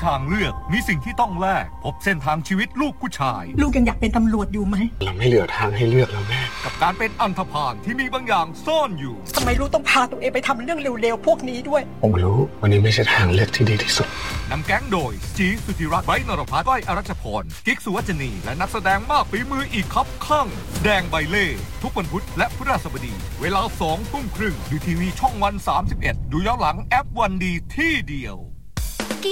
างเลือกมีสิ่งที่ต้องแลกพบเส้นทางชีวิตลูกผู้ชายลูกยังอยากเป็นตำรวจอยู่ไหมเราไม่เหลือทางให้เลือกแล้วแม่กับการเป็นอันธพาลที่มีบางอย่างซ่อนอยู่ทำไมลูกต้องพาตัวเองไปทำเรื่องเร็วๆพวกนี้ด้วยผมรู้วันนี้ไม่ใช่ทางเลือกที่ดีที่สุดนำแก๊งโดยจีสุธิรัตน์ไบร์ทนรพัฒน์ก้อยอรัชพรกิ๊กสุวรรณีและนักแสดงมากฝีมืออีกครับข้างแดงใบเล่ทุกวันพุธและพฤหัสบดีเวลา 20:30 น.ดูทีวีช่องวัน31ดูย้อนหลังแอปวันดีที่เดียว